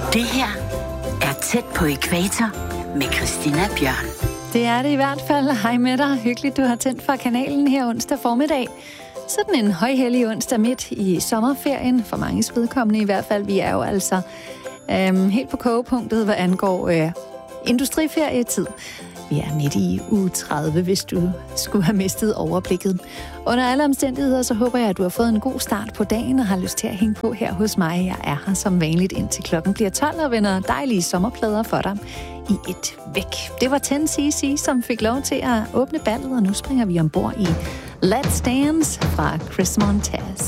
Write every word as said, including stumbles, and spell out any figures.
Det her er Tæt på ækvator med Christina Bjørn. Det er det i hvert fald. Hej med dig. Hyggeligt, du har tændt for kanalen her onsdag formiddag. Sådan en højhellig onsdag midt i sommerferien, for manges vedkommende i hvert fald. Vi er jo altså øhm, helt på kogepunktet, hvad angår øh, industriferietid. Vi er midt i uge tredive, hvis du skulle have mistet overblikket. Under alle omstændigheder, så håber jeg, at du har fået en god start på dagen og har lyst til at hænge på her hos mig. Jeg er her som vanligt indtil klokken bliver tolv og vender dejlige sommerplader for dig i et væk. Det var ti C C, som fik lov til at åbne ballet, og nu springer vi ombord i Let's Dance fra Chris Montez.